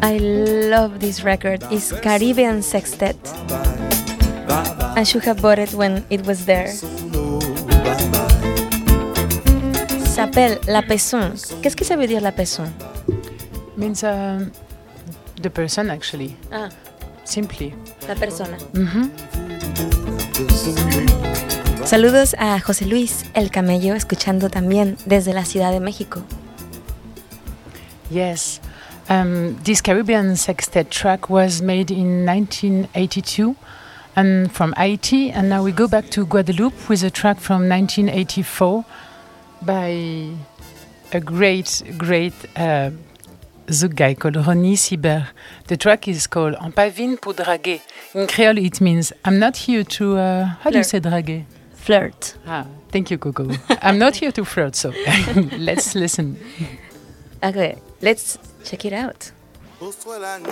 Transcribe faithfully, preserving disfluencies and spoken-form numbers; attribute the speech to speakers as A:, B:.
A: I love this record. It's Caribbean Sextet. I should have bought it when it was there. S'appelle La Pesson. Qu'est-ce que ça veut dire La Pesson?
B: Means um, the person actually.
A: Ah.
B: Simply.
A: La persona.
B: Mm-hmm.
A: Saludos a José Luis El Camello, escuchando también desde la Ciudad de México.
B: Yes. Um, this Caribbean Sextet track was made in nineteen eighty-two and from Haiti, and now we go back to Guadeloupe with a track from nineteen eighty-four by a great, great uh, Zouk guy called Ronnie Sibert. The track is called En pavine pour draguer. In Creole it means I'm not here to, uh, how do you say draguer?
A: Flirt.
B: Ah, thank you, Coco. I'm not here to flirt, so let's listen.
A: Okay, let's check it out.
C: Pose-toi la nuit